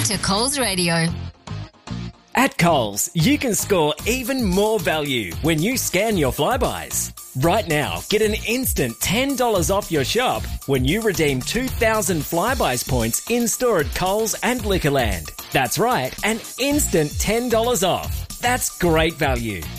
to Coles Radio. At Coles, you can score even more value when you scan your Flybuys. Right now, get an instant $10 off your shop when you redeem 2,000 Flybuys points in-store at Coles and Liquorland. That's right, an instant $10 off. That's great value.